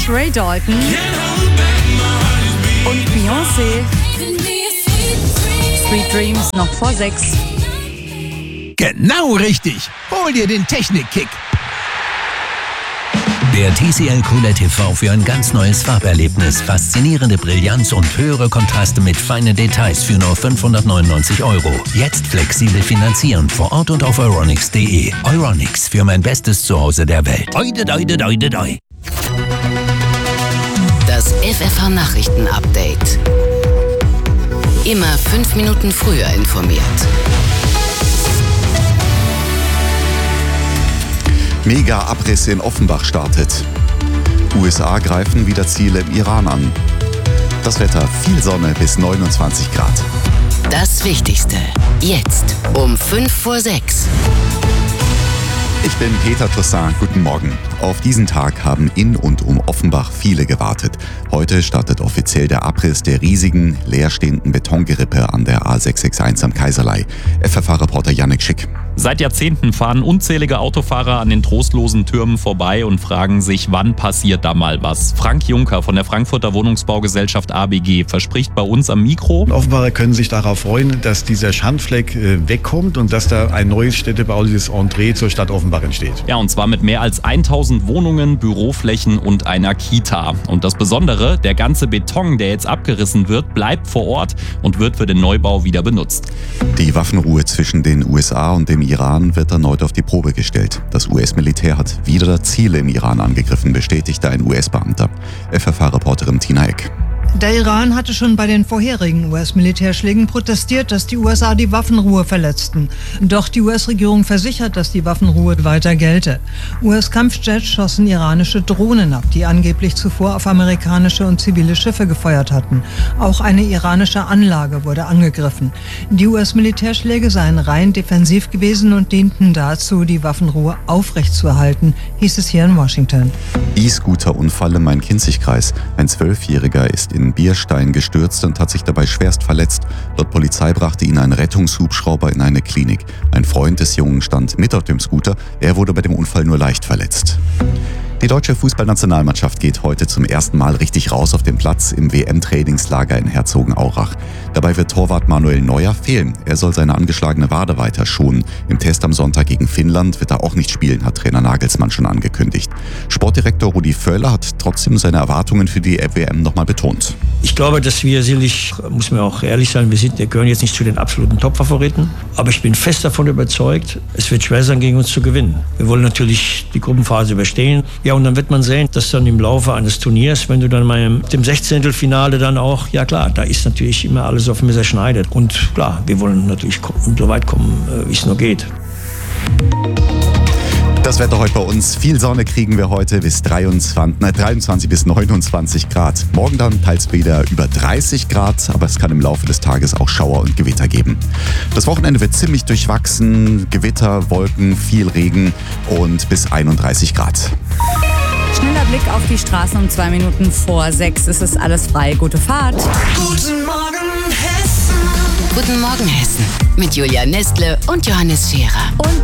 Ray Dalton und Beyoncé. Sweet Dreams noch vor 6. Genau richtig. Hol dir den Technik-Kick. Der TCL QLED TV für ein ganz neues Farberlebnis, faszinierende Brillanz und höhere Kontraste mit feinen Details für nur 599 €. Jetzt flexibel finanzieren vor Ort und auf euronics.de. Euronics, für mein bestes Zuhause der Welt. Oide, oide, oide, oide. Das FFH Nachrichten-Update. Immer 5 Minuten früher informiert. Mega-Abriss in Offenbach startet. USA greifen wieder Ziele im Iran an. Das Wetter, viel Sonne bis 29 Grad. Das Wichtigste, jetzt um 5 vor 6. Ich bin Peter Toussaint, guten Morgen. Auf diesen Tag haben in und um Offenbach viele gewartet. Heute startet offiziell der Abriss der riesigen, leerstehenden Betongerippe an der A661 am Kaiserlei. FFH-Reporter Yannick Schick. Seit Jahrzehnten fahren unzählige Autofahrer an den trostlosen Türmen vorbei und fragen sich, wann passiert da mal was. Frank Juncker von der Frankfurter Wohnungsbaugesellschaft ABG verspricht bei uns am Mikro: Offenbarer können sich darauf freuen, dass dieser Schandfleck wegkommt und dass da ein neues städtebauliches Entree zur Stadt Offenbach entsteht. Ja, und zwar mit mehr als 1000 Wohnungen, Büroflächen und einer Kita. Und das Besondere, der ganze Beton, der jetzt abgerissen wird, bleibt vor Ort und wird für den Neubau wieder benutzt. Die Waffenruhe zwischen den USA und dem Iran wird erneut auf die Probe gestellt. Das US-Militär hat wieder Ziele im Iran angegriffen, bestätigte ein US-Beamter. FFH-Reporterin Tina Eck. Der Iran hatte schon bei den vorherigen US-Militärschlägen protestiert, dass die USA die Waffenruhe verletzten. Doch die US-Regierung versichert, dass die Waffenruhe weiter gelte. US-Kampfjets schossen iranische Drohnen ab, die angeblich zuvor auf amerikanische und zivile Schiffe gefeuert hatten. Auch eine iranische Anlage wurde angegriffen. Die US-Militärschläge seien rein defensiv gewesen und dienten dazu, die Waffenruhe aufrechtzuerhalten, hieß es hier in Washington. E-Scooter-Unfall im Main-Kinzig-Kreis. Ein 12-Jähriger ist in Bierstein gestürzt und hat sich dabei schwerst verletzt. Laut Polizei brachte ihn ein Rettungshubschrauber in eine Klinik. Ein Freund des Jungen stand mit auf dem Scooter. Er wurde bei dem Unfall nur leicht verletzt. Die deutsche Fußballnationalmannschaft geht heute zum ersten Mal richtig raus auf den Platz im WM-Trainingslager in Herzogenaurach. Dabei wird Torwart Manuel Neuer fehlen. Er soll seine angeschlagene Wade weiter schonen. Im Test am Sonntag gegen Finnland wird er auch nicht spielen, hat Trainer Nagelsmann schon angekündigt. Sportdirektor Rudi Völler hat trotzdem seine Erwartungen für die WM nochmal betont. Ich glaube, dass wir sicherlich, muss man auch ehrlich sein, wir gehören jetzt nicht zu den absoluten Top-Favoriten. Aber ich bin fest davon überzeugt, es wird schwer sein, gegen uns zu gewinnen. Wir wollen natürlich die Gruppenphase überstehen. Ja, und dann wird man sehen, dass dann im Laufe eines Turniers, wenn du dann mal im dem 16. Finale dann auch, ja klar, da ist natürlich immer alles auf dem Messer schneidet. Und klar, wir wollen natürlich so weit kommen, wie es nur geht. Das Wetter heute bei uns. Viel Sonne kriegen wir heute bis 23 bis 29 Grad. Morgen dann teils wieder über 30 Grad, aber es kann im Laufe des Tages auch Schauer und Gewitter geben. Das Wochenende wird ziemlich durchwachsen. Gewitter, Wolken, viel Regen und bis 31 Grad. Schneller Blick auf die Straßen um 2 Minuten vor 6. Es ist alles frei. Gute Fahrt. Guten Morgen, Hessen. Guten Morgen, Hessen. Mit Julia Nestle und Johannes Scherer. Und